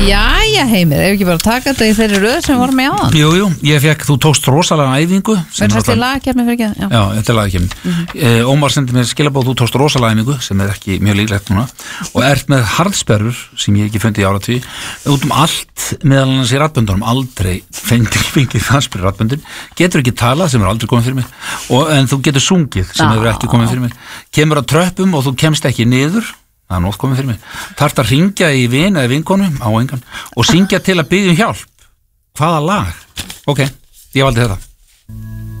Jæja Heimir, ef ekki bara taka þetta í þeirri röð sem vorum með áðan. Jú, þú tókst rosalega æfingu. Verður þetta í lagakefni fyrir ekki? Já, þetta er lagakefni. Ómar sendi mér skilabóð, þú tókst rosalega æfingu, sem er ekki mjög líklegt núna, og ert með harðsperrur, sem ég ekki fundi í áratví, út allt, meðal annars í raddböndunum, aldrei fengið harðsperrur raddböndin, getur ekki talað, sem er aldrei komið fyrir mig, en þú getur sungið, sem hefur ekki komið fyrir mig, kemur að tröppum og þú kemst ekki niður. Það nótt komið fyrir mig. Þarft að hringja í vin eða vinkonu á engan og syngja til að biðja hjálp. Hvaða lag? Ok, ég valdi þetta.